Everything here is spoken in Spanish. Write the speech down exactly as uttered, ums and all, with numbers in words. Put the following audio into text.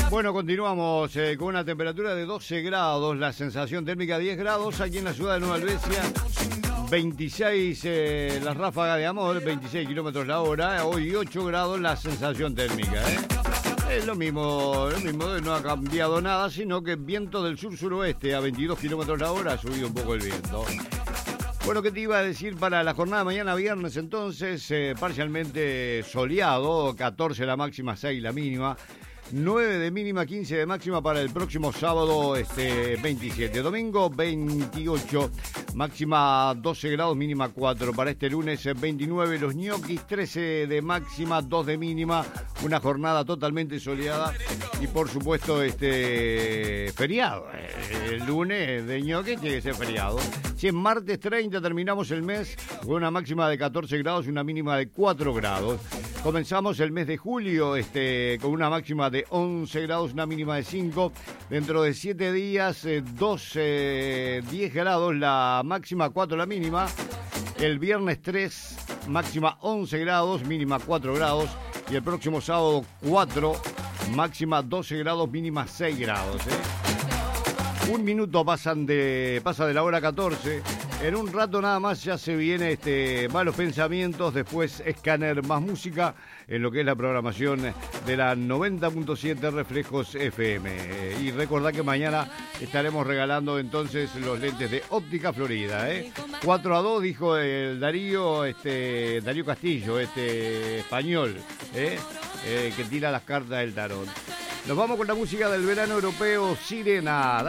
Bueno, continuamos eh, con una temperatura de doce grados, la sensación térmica diez grados aquí en la ciudad de Nueva Helvecia, veintiséis eh, las ráfagas de amor, veintiséis kilómetros la hora, hoy ocho grados la sensación térmica. ¿eh? Es lo mismo, lo mismo, no ha cambiado nada, sino que viento del sur-suroeste a veintidós kilómetros la hora, ha subido un poco el viento. Bueno, ¿qué te iba a decir para la jornada de mañana viernes entonces? Eh, parcialmente soleado, catorce la máxima, seis la mínima. nueve de mínima, quince de máxima para el próximo sábado este, veintisiete. Domingo veintiocho, máxima doce grados, mínima cuatro. Para este lunes veintinueve los ñoquis, trece de máxima, dos de mínima. Una jornada totalmente soleada y por supuesto este feriado. El lunes de ñoquis tiene que ser feriado. Si es martes treinta terminamos el mes con una máxima de catorce grados y una mínima de cuatro grados. Comenzamos el mes de julio este, con una máxima de once grados, una mínima de cinco. Dentro de siete días, eh, doce, diez grados la máxima, cuatro la mínima. El viernes tres, máxima once grados, mínima cuatro grados. Y el próximo sábado cuatro, máxima doce grados, mínima seis grados. ¿eh? Un minuto pasan de, pasa de la hora catorce. En un rato nada más ya se viene este Malos Pensamientos, después Escáner más música en lo que es la programación de la noventa punto siete Reflejos F M. Y recordad que mañana estaremos regalando entonces los lentes de Óptica Florida. ¿eh? cuatro a dos dijo el Darío, este Darío Castillo, este español, ¿eh? Eh, que tira las cartas del tarot. Nos vamos con la música del verano europeo, Sirena.